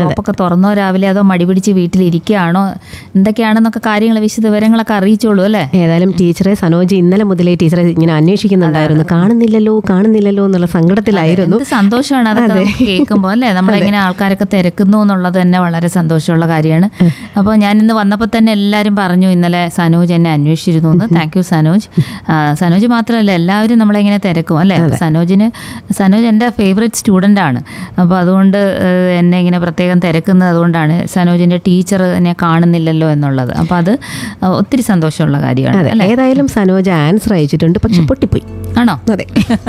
ഷോപ്പൊക്കെ തുറന്നോ രാവിലെ, അതോ മടി പിടിച്ച് വീട്ടിലിരിക്കുകയാണോ, എന്തൊക്കെയാണെന്നൊക്കെ കാര്യങ്ങൾ വിവരങ്ങളൊക്കെ അറിയിച്ചോളൂ അല്ലേ. ഏതായാലും ടീച്ചറെ സനോജ് ഇന്നലെ മുതലേ ടീച്ചറെ ഇങ്ങനെ അന്വേഷിക്കുന്നുണ്ടായിരുന്നു, കാണുന്നില്ലല്ലോ എന്നുള്ള സങ്കടത്തിലായിരുന്നു. സന്തോഷമാണ് അതൊക്കെ കേൾക്കുമ്പോൾ അല്ലേ, നമ്മളെങ്ങനെ ആൾക്കാരൊക്കെ തിരക്കുന്നു എന്നുള്ളത് തന്നെ വളരെ സന്തോഷമുള്ള കാര്യമാണ്. അപ്പോൾ ഞാൻ ഇന്ന് വന്നപ്പോൾ തന്നെ എല്ലാവരും പറഞ്ഞു ഇന്നലെ സനോജ് എന്നെ അന്വേഷിച്ചിരുന്നു എന്ന്. Thank you Sanoj. സനോജ് മാത്രമല്ല എല്ലാവരും നമ്മളെങ്ങനെ തിരക്കും അല്ലേ. സനോജ് എൻ്റെ ഫേവറേറ്റ് സ്റ്റുഡൻ്റ് ആണ്. അപ്പോൾ അതുകൊണ്ട് എന്നെ ഇങ്ങനെ പ്രത്യേകം തിരക്കുന്നത് അതുകൊണ്ടാണ്, സനോജിൻ്റെ ടീച്ചർ എന്നെ കാണുന്നില്ലല്ലോ എന്നുള്ളത്. അപ്പോൾ അത് ഒത്തിരി സന്തോഷമുള്ള കാര്യമാണ്. ഏതായാലും സനോജ് ആൻസർ അയച്ചിട്ടുണ്ട്, പക്ഷെ പൊട്ടിപ്പോയി. ആണോ? അതെ.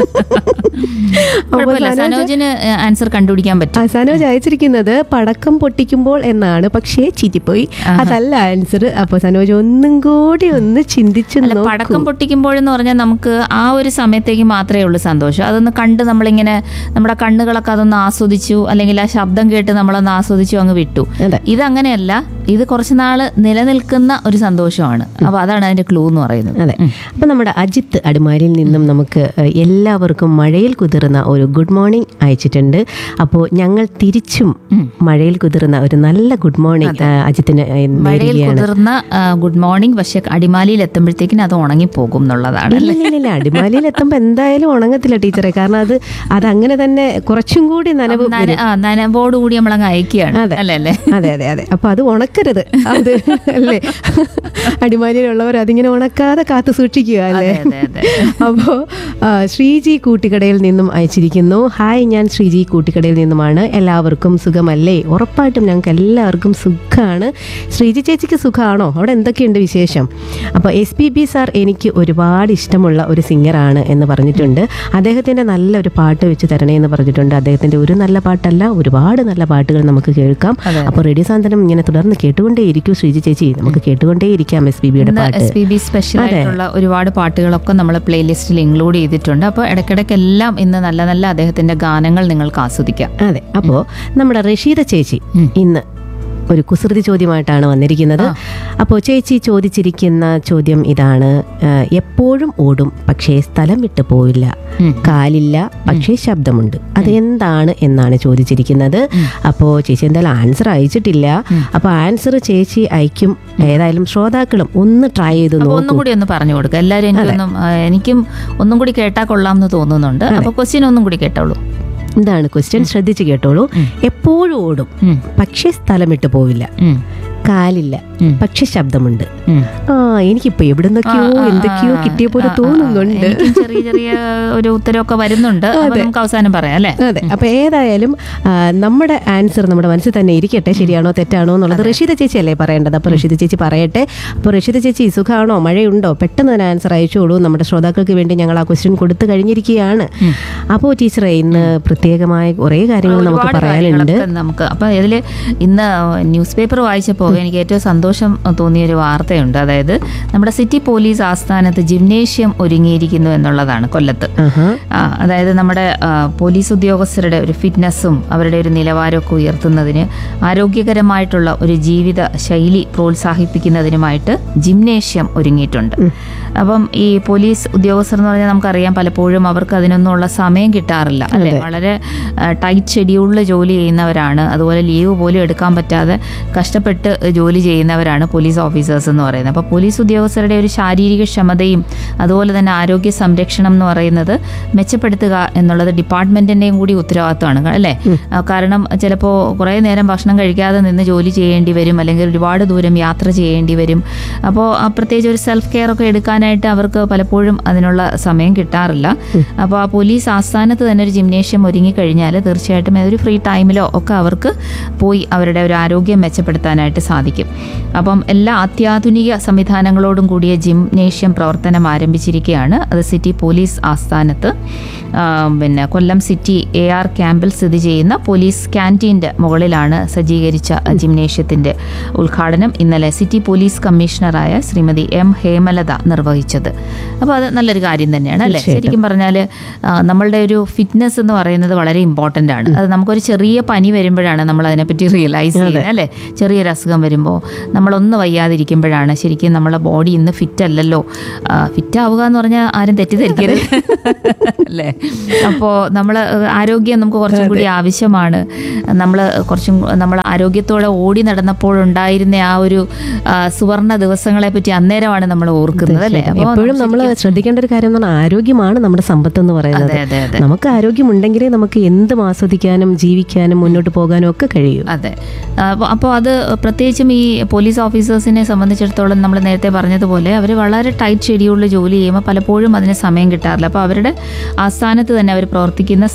സനോജിന് ആൻസർ കണ്ടുപിടിക്കാൻ പറ്റും. സനോജ് അയച്ചിരിക്കുന്നത് പടക്കം പൊട്ടിക്കുമ്പോൾ എന്നാണ്, പക്ഷേ ചീറ്റിപ്പോയി, അതല്ല ആൻസർ. അപ്പൊ സനോജ് ഒന്നും കൂടി ഒന്ന് ചിന്തിച്ചു. പടക്കം പൊട്ടിക്കുമ്പോഴെന്ന് പറഞ്ഞാൽ നമുക്ക് ആ ഒരു സമയത്തേക്ക് മാത്രമേ ഉള്ളൂ സന്തോഷം. അതൊന്ന് കണ്ട് നമ്മളിങ്ങനെ നമ്മുടെ കണ്ണുകളൊക്കെ അതൊന്ന് ആസ്വദിച്ചു, അല്ലെങ്കിൽ ആ ശബ്ദം കേട്ട് നമ്മളൊന്ന് ആസ്വദിച്ചു അങ്ങ് വിട്ടു. ഇതങ്ങനെയല്ല, ഇത് കുറച്ച് നാള് നിലനിൽക്കുന്ന ഒരു സന്തോഷമാണ്. അപ്പൊ അതാണ് അതിന്റെ ക്ലൂ എന്ന് പറയുന്നത്. അതെ. അപ്പൊ നമ്മുടെ അജിത്ത് അടിമാലിയിൽ നിന്നും നമുക്ക് എല്ലാവർക്കും മഴയിൽ കുതിർന്ന ഒരു ഗുഡ് മോർണിംഗ് അയച്ചിട്ടുണ്ട്. അപ്പോൾ ഞങ്ങൾ തിരിച്ചും മഴയിൽ കുതിർന്ന ഒരു നല്ല ഗുഡ് മോർണിംഗ് അജിത്തിന് മഴയിൽ കുതിർന്ന ഗുഡ് മോർണിംഗ്. പക്ഷെ അടിമാലിയിൽ എത്തുമ്പോഴത്തേക്കിന് അത് ഉണങ്ങിപ്പോകും എന്നുള്ളതാണ്. ഇല്ല, അടിമാലിയിൽ എത്തുമ്പോൾ എന്തായാലും ഉണങ്ങത്തില്ല ടീച്ചറെ, കാരണം അതങ്ങനെ തന്നെ കുറച്ചും കൂടി നനവോടുകൂടി നമ്മളങ്ങ് അയക്കുകയാണ്. അതെ. അപ്പൊ അത് ഉണക്കരുത്, അത് അല്ലേ, അടിമാലിയിലുള്ളവർ അതിങ്ങനെ ഉണക്കാതെ കാത്തു സൂക്ഷിക്കുക അല്ലേ. അപ്പോ ശ്രീജി കൂട്ടിക്കടയിൽ നിന്നും അയച്ചിരിക്കുന്നു. ഹായ്, ഞാൻ ശ്രീജി കൂട്ടിക്കടയിൽ നിന്നുമാണ്. എല്ലാവർക്കും സുഖമല്ലേ? ഉറപ്പായിട്ടും ഞങ്ങൾക്ക് എല്ലാവർക്കും സുഖമാണ്. ശ്രീജി ചേച്ചിക്ക് സുഖമാണോ? അവിടെ എന്തൊക്കെയുണ്ട് വിശേഷം? അപ്പോൾ SPB സാർ എനിക്ക് ഒരുപാട് ഇഷ്ടമുള്ള ഒരു സിംഗറാണ് എന്ന് പറഞ്ഞിട്ടുണ്ട്. അദ്ദേഹത്തിൻ്റെ നല്ലൊരു പാട്ട് വെച്ച് തരണേ എന്ന് പറഞ്ഞിട്ടുണ്ട്. അദ്ദേഹത്തിൻ്റെ ഒരു നല്ല പാട്ടല്ല, ഒരുപാട് നല്ല പാട്ടുകൾ നമുക്ക് കേൾക്കാം. അപ്പോൾ റേഡിയോ സാന്ത്വനം ഇങ്ങനെ തുടർന്ന് കേട്ടുകൊണ്ടേയിരിക്കും ശ്രീജി ചേച്ചി, നമുക്ക് കേട്ടുകൊണ്ടേയിരിക്കാം SPBയുടെ പാട്ട്. SPB സ്പെഷ്യൽ ആയിട്ടുള്ള ഒരുപാട് പാട്ടുകളൊക്കെ നമ്മൾ പ്ലേലിസ്റ്റിൽ ഇൻക്ലൂഡ് ചെയ്തിട്ടുണ്ട്. അപ്പോൾ ഇടയ്ക്കിടയ്ക്കെല്ലാം ഇന്ന് നല്ല നല്ല അദ്ദേഹത്തിന്റെ ഗാനങ്ങൾ നിങ്ങൾക്ക് ആസ്വദിക്കാം. അതെ. അപ്പോൾ നമ്മുടെ റഷീദ ചേച്ചി ഇന്ന് ഒരു കുസൃതി ചോദ്യമായിട്ടാണ് വന്നിരിക്കുന്നത്. അപ്പോൾ ചേച്ചി ചോദിച്ചിരിക്കുന്ന ചോദ്യം ഇതാണ്: എപ്പോഴും ഓടും പക്ഷേ സ്ഥലം വിട്ടു പോവില്ല, കാലില്ല പക്ഷേ ശബ്ദമുണ്ട്, അത് എന്താണ് എന്നാണ് ചോദിച്ചിരിക്കുന്നത്. അപ്പോൾ ചേച്ചി എന്തായാലും ആൻസർ അയച്ചിട്ടില്ല. അപ്പോൾ ആൻസർ ചേച്ചി അയക്കും. ഏതായാലും ശ്രോതാക്കളും ഒന്ന് ട്രൈ ചെയ്ത് ഒന്നും കൂടി ഒന്ന് പറഞ്ഞു കൊടുക്കുക എല്ലാവരും. എനിക്കും ഒന്നും കൂടി കേട്ടാൽ കൊള്ളാം എന്ന് തോന്നുന്നുണ്ട്. അപ്പോൾ ക്വസ്റ്റ്യൻ ഒന്നും കൂടി കേട്ടോളൂ. ഇതാണ് ക്വസ്റ്റ്യൻ, ശ്രദ്ധിച്ച് കേട്ടോളൂ. എപ്പോഴും ഓടും പക്ഷേ സ്ഥലം വിട്ടു പോവില്ല, കാലില്ല പക്ഷെ ശബ്ദമുണ്ട്. എനിക്കിപ്പോ എവിടുന്നൊക്കെയോ എന്തൊക്കെയോ കിട്ടിയ പോലെ തോന്നുന്നുണ്ട്. ചെറിയ ചെറിയ ഒരു ഉത്തരവൊക്കെ വരുന്നുണ്ട്, നമുക്ക് അവസാനം പറയാം അല്ലേ. അതെ. അപ്പൊ ഏതായാലും നമ്മുടെ ആൻസർ നമ്മുടെ മനസ്സിൽ തന്നെ ഇരിക്കട്ടെ, ശരിയാണോ തെറ്റാണോ എന്നുള്ളത് റഷീദ ചേച്ചി അല്ലേ പറയേണ്ടത്. അപ്പൊ റഷീദ ചേച്ചി പറയട്ടെ. അപ്പോൾ റഷീദ ചേച്ചി സുഖമാണോ, മഴയുണ്ടോ, പെട്ടെന്ന് തന്നെ ആൻസർ അയച്ചോളൂ. നമ്മുടെ ശ്രോതാക്കൾക്ക് വേണ്ടി ഞങ്ങൾ ആ ക്വസ്റ്റ്യൻ കൊടുത്തു കഴിഞ്ഞിരിക്കുകയാണ്. അപ്പോൾ ടീച്ചറെ ഇന്ന് പ്രത്യേകമായ കുറേ കാര്യങ്ങൾ നമുക്ക് പറയാനുണ്ട്. നമുക്ക് അപ്പൊ ഇതിൽ ഇന്ന് ന്യൂസ് പേപ്പർ വായിച്ചപ്പോൾ എനിക്ക് ഏറ്റവും സന്തോഷം തോന്നിയൊരു വാർത്തയുണ്ട്. അതായത് നമ്മുടെ സിറ്റി പോലീസ് ആസ്ഥാനത്ത് ജിംനേഷ്യം ഒരുങ്ങിയിരിക്കുന്നു എന്നുള്ളതാണ് കൊല്ലത്ത്. അതായത് നമ്മുടെ പോലീസ് ഉദ്യോഗസ്ഥരുടെ ഒരു ഫിറ്റ്നസ്സും അവരുടെ ഒരു നിലവാരമൊക്കെ ഉയർത്തുന്നതിന്, ആരോഗ്യകരമായിട്ടുള്ള ഒരു ജീവിത ശൈലി പ്രോത്സാഹിപ്പിക്കുന്നതിനുമായിട്ട് ജിംനേഷ്യം ഒരുങ്ങിയിട്ടുണ്ട്. അപ്പം ഈ പോലീസ് ഉദ്യോഗസ്ഥർ എന്ന് പറഞ്ഞാൽ നമുക്കറിയാം, പലപ്പോഴും അവർക്ക് അതിനൊന്നുള്ള സമയം കിട്ടാറില്ല അല്ലെ. വളരെ ടൈറ്റ് ഷെഡ്യൂളിൽ ജോലി ചെയ്യുന്നവരാണ്. അതുപോലെ ലീവ് പോലും എടുക്കാൻ പറ്റാതെ കഷ്ടപ്പെട്ട് ജോലി ചെയ്യുന്നവരാണ് പോലീസ് ഓഫീസേഴ്സ് എന്ന് പറയുന്നത്. അപ്പോൾ പോലീസ് ഉദ്യോഗസ്ഥരുടെ ഒരു ശാരീരിക ക്ഷമതയും അതുപോലെ തന്നെ ആരോഗ്യ സംരക്ഷണം എന്ന് പറയുന്നത് മെച്ചപ്പെടുത്തുക എന്നുള്ളത് ഡിപ്പാർട്ട്മെന്റിന്റെയും കൂടി ഉത്തരവാദിത്തമാണ് അല്ലേ. കാരണം ചിലപ്പോൾ കുറേ നേരം ഭക്ഷണം കഴിക്കാതെ നിന്ന് ജോലി ചെയ്യേണ്ടി വരും, അല്ലെങ്കിൽ ഒരുപാട് ദൂരം യാത്ര ചെയ്യേണ്ടി വരും. അപ്പോൾ പ്രത്യേകിച്ച് ഒരു സെൽഫ് കെയർ ഒക്കെ എടുക്കാനായിട്ട് അവർക്ക് പലപ്പോഴും അതിനുള്ള സമയം കിട്ടാറില്ല. അപ്പോൾ ആ പോലീസ് ആസ്ഥാനത്ത് തന്നെ ഒരു ജിംനേഷ്യം ഒരുങ്ങിക്കഴിഞ്ഞാൽ തീർച്ചയായിട്ടും ഒരു ഫ്രീ ടൈമിലോ ഒക്കെ അവർക്ക് പോയി അവരുടെ ഒരു ആരോഗ്യം മെച്ചപ്പെടുത്താനായിട്ട് സാധിക്കും. അപ്പം എല്ലാ അത്യാധുനിക സംവിധാനങ്ങളോടും കൂടിയ ജിംനേഷ്യം പ്രവർത്തനം ആരംഭിച്ചിരിക്കുകയാണ്. അത് സിറ്റി പോലീസ് ആസ്ഥാനത്ത് കൊല്ലം സിറ്റി AR ക്യാമ്പിൽ സ്ഥിതി ചെയ്യുന്ന പോലീസ് ക്യാൻറ്റീൻ്റെ മുകളിലാണ് സജ്ജീകരിച്ച ജിംനേഷ്യത്തിൻ്റെ ഉദ്ഘാടനം ഇന്നലെ city police കമ്മീഷണറായ Shrimati M Hemalatha നിർവഹിച്ചു. നിർവഹിച്ചത്. അപ്പോൾ അത് നല്ലൊരു കാര്യം തന്നെയാണ് അല്ലേ? ശരിക്കും പറഞ്ഞാൽ നമ്മളുടെ ഒരു ഫിറ്റ്നസ് എന്ന് പറയുന്നത് വളരെ ഇമ്പോർട്ടൻ്റ് ആണ്. അത് നമുക്കൊരു ചെറിയ പനി വരുമ്പോഴാണ് നമ്മൾ അതിനെപ്പറ്റി റിയലൈസ് ചെയ്യുന്നത് അല്ലേ? ചെറിയൊരു അസുഖം വരുമ്പോൾ നമ്മളൊന്ന് വയ്യാതിരിക്കുമ്പോഴാണ് ശരിക്കും നമ്മളെ ബോഡി ഇന്ന് ഫിറ്റ് അല്ലല്ലോ. ഫിറ്റ് ആവുക എന്ന് പറഞ്ഞാൽ ആരും തെറ്റിദ്ധരിക്കരുത് അല്ലേ? അപ്പോൾ നമ്മൾ ആരോഗ്യം നമുക്ക് കുറച്ചും കൂടി ആവശ്യമാണ്. നമ്മൾ ആരോഗ്യത്തോടെ ഓടി നടന്നപ്പോഴുണ്ടായിരുന്ന ആ ഒരു സുവർണ ദിവസങ്ങളെ പറ്റി അന്നേരമാണ് നമ്മൾ ഓർക്കുന്നത് അല്ലേ? എപ്പോഴും നമ്മൾ ശ്രദ്ധിക്കേണ്ട ഒരു കാര്യം എന്ന് പറഞ്ഞാൽ ആരോഗ്യമാണ് നമ്മുടെ സമ്പത്ത് എന്ന് പറയുന്നത്. നമുക്ക് ആരോഗ്യമുണ്ടെങ്കിലേ നമുക്ക് എന്തും ആസ്വദിക്കാനും ജീവിക്കാനും മുന്നോട്ട് പോകാനും ഒക്കെ കഴിയും. അതെ. അപ്പോൾ അത് പ്രത്യേകിച്ചും ഈ പോലീസ് ഓഫീസേഴ്സിനെ സംബന്ധിച്ചിടത്തോളം നമ്മൾ നേരത്തെ പറഞ്ഞതുപോലെ അവർ വളരെ ടൈറ്റ് ഷെഡ്യൂളിൽ ജോലി ചെയ്യുമ്പോൾ പലപ്പോഴും അതിന് സമയം കിട്ടാറില്ല. അപ്പോൾ അവരുടെ ആസ്ഥാനത്ത് തന്നെ അവർ പ്രവർത്തിക്കുന്ന